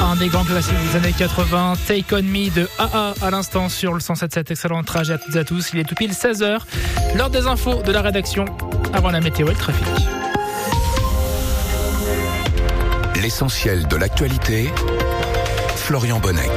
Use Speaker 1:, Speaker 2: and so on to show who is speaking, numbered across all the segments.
Speaker 1: Un des grands classiques des années 80, Take On Me de AA à l'instant sur le 107.7. Excellent trajet à toutes et à tous. Il est tout pile 16h. L'heure des infos de la rédaction avant la météo et le trafic.
Speaker 2: L'essentiel de l'actualité, Florian Bonnec.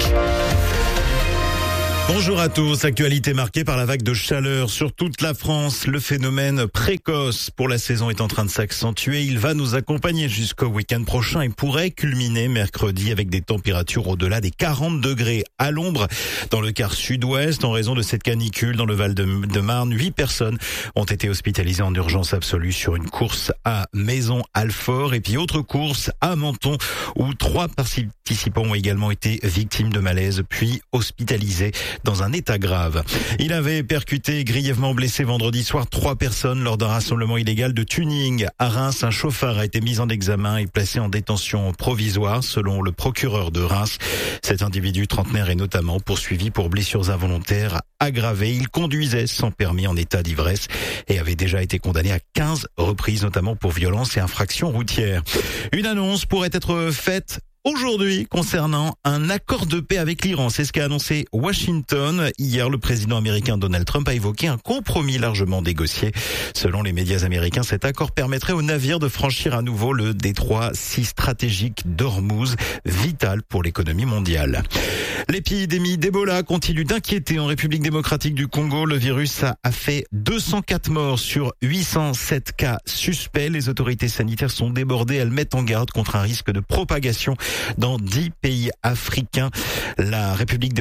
Speaker 3: Bonjour à tous. Actualité marquée par la vague de chaleur sur toute la France. Le phénomène précoce pour la saison est en train de s'accentuer. Il va nous accompagner jusqu'au week-end prochain et pourrait culminer mercredi avec des températures au-delà des 40 degrés à l'ombre dans le quart sud-ouest. En raison de cette canicule dans le Val-de-Marne, 8 personnes ont été hospitalisées en urgence absolue sur une course à Maison-Alfort et puis autre course à Menton où 3 participants ont également été victimes de malaise puis hospitalisés dans un état grave. Il avait percuté et grièvement blessé vendredi soir 3 personnes lors d'un rassemblement illégal de tuning. À Reims, un chauffard a été mis en examen et placé en détention provisoire selon le procureur de Reims. Cet individu trentenaire est notamment poursuivi pour blessures involontaires aggravées. Il conduisait sans permis en état d'ivresse et avait déjà été condamné à 15 reprises, notamment pour violence et infraction routière. Une annonce pourrait être faite aujourd'hui, concernant un accord de paix avec l'Iran, c'est ce qu'a annoncé Washington. Hier, le président américain Donald Trump a évoqué un compromis largement négocié. Selon les médias américains, cet accord permettrait aux navires de franchir à nouveau le détroit si stratégique d'Ormuz, vital pour l'économie mondiale. L'épidémie d'Ebola continue d'inquiéter en République démocratique du Congo. Le virus a fait 204 morts sur 807 cas suspects. Les autorités sanitaires sont débordées. Elles mettent en garde contre un risque de propagation dans 10 pays africains. La République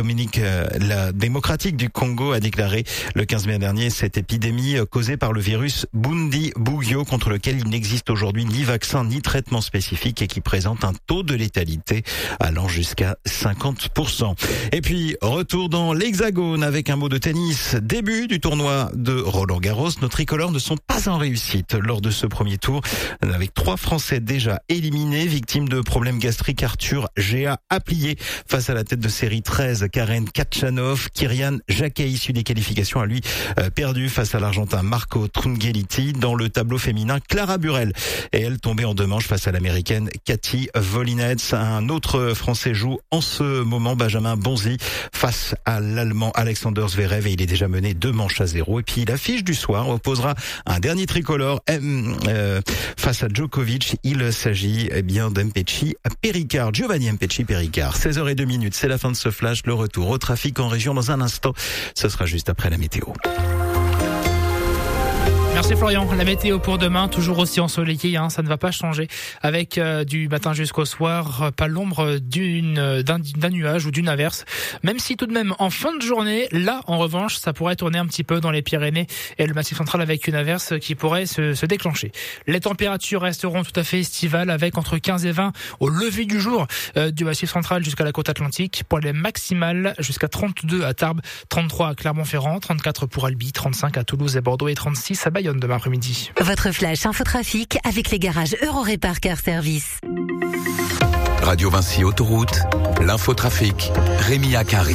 Speaker 3: démocratique du Congo a déclaré le 15 mai dernier cette épidémie causée par le virus Bundibugyo contre lequel il n'existe aujourd'hui ni vaccin ni traitement spécifique et qui présente un taux de létalité allant jusqu'à 50%. Et puis, retour dans l'Hexagone avec un mot de tennis. Début du tournoi de Roland-Garros. Nos tricolores ne sont pas en réussite lors de ce premier tour avec 3 Français déjà éliminés, victimes de problèmes gastriques. Arthur Géa a plié face à la tête de série 13, Karen Khachanov. Kyrian Jacquet, issu des qualifications, a lui perdu face à l'Argentin Marco Trungelliti. Dans le tableau féminin, Clara Burel et elle tombée en 2 manches face à l'Américaine Cathy Volinets. Un autre Français joue en ce moment, Benjamin Bonzi, face à l'Allemand Alexander Zverev et il est déjà mené 2-0. Et puis l'affiche du soir opposera un dernier tricolore face à Djokovic. Il s'agit d'Mpetshi Péricard, Giovanni Mpetshi Péricard. 16h02, c'est la fin de ce flash. Le retour au trafic en région dans un instant. Ce sera juste après la météo.
Speaker 1: Merci Florian. La météo pour demain, toujours aussi ensoleillée, ça ne va pas changer. Avec du matin jusqu'au soir, pas l'ombre d'un nuage ou d'une averse. Même si tout de même, en fin de journée, là, en revanche, ça pourrait tourner un petit peu dans les Pyrénées et le Massif central avec une averse qui pourrait se déclencher. Les températures resteront tout à fait estivales avec entre 15 et 20 au lever du jour du Massif central jusqu'à la côte atlantique. Pour les maximales, jusqu'à 32 à Tarbes, 33 à Clermont-Ferrand, 34 pour Albi, 35 à Toulouse et Bordeaux et 36 à Bayonne demain après-midi.
Speaker 4: Votre flash infotrafic avec les garages Eurorépar Car Service.
Speaker 2: Radio Vinci Autoroute, l'infotrafic, Rémi Akari.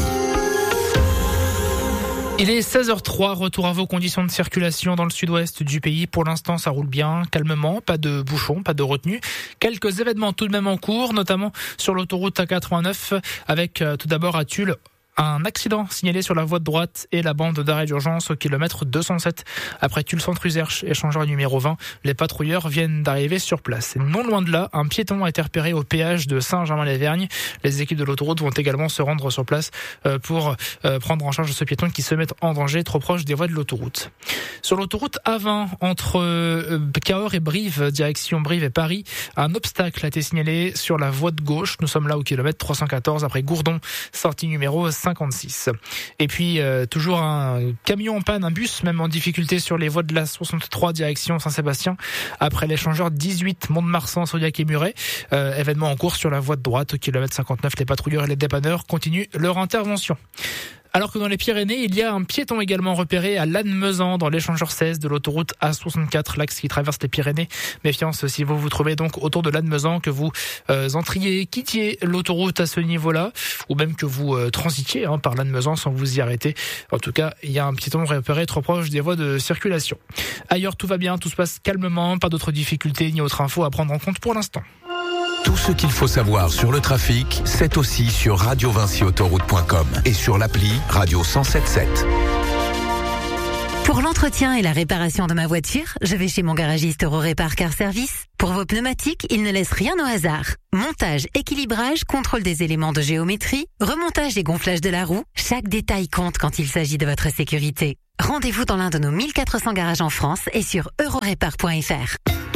Speaker 1: Il est 16h03, retour à vos conditions de circulation dans le sud-ouest du pays. Pour l'instant, ça roule bien, calmement, pas de bouchons, pas de retenue. Quelques événements tout de même en cours, notamment sur l'autoroute A89 avec tout d'abord à Tulle. Un accident signalé sur la voie de droite et la bande d'arrêt d'urgence au kilomètre 207. Après Tulle-Centre-Uzerche, échangeur numéro 20, les patrouilleurs viennent d'arriver sur place. Et non loin de là, un piéton a été repéré au péage de Saint-Germain-les-Vergnes. Les équipes de l'autoroute vont également se rendre sur place pour prendre en charge ce piéton qui se met en danger trop proche des voies de l'autoroute. Sur l'autoroute A20, entre Cahors et Brive, direction Brive et Paris, un obstacle a été signalé sur la voie de gauche. Nous sommes là au kilomètre 314 après Gourdon, sortie numéro 56. Et puis toujours un camion en panne, un bus même en difficulté sur les voies de la 63 direction Saint-Sébastien après l'échangeur 18 Mont-de-Marsan, Saudiac et Muret. Événement en cours sur la voie de droite au kilomètre 59. Les patrouilleurs et les dépanneurs continuent leur intervention. Alors que dans les Pyrénées, il y a un piéton également repéré à Lannemezan, dans l'échangeur 16 de l'autoroute A64, l'axe qui traverse les Pyrénées. Méfiance si vous vous trouvez donc autour de Lannemezan, que vous entriez, quittiez l'autoroute à ce niveau-là, ou même que vous transitiez par Lannemezan sans vous y arrêter. En tout cas, il y a un piéton repéré trop proche des voies de circulation. Ailleurs, tout va bien, tout se passe calmement, pas d'autres difficultés ni autres infos à prendre en compte pour l'instant.
Speaker 2: Tout ce qu'il faut savoir sur le trafic, c'est aussi sur radiovinciautoroute.com et sur l'appli Radio 107.7.
Speaker 4: Pour l'entretien et la réparation de ma voiture, je vais chez mon garagiste Eurorépar Car Service. Pour vos pneumatiques, il ne laisse rien au hasard. Montage, équilibrage, contrôle des éléments de géométrie, remontage et gonflage de la roue, chaque détail compte quand il s'agit de votre sécurité. Rendez-vous dans l'un de nos 1400 garages en France et sur eurorépar.fr.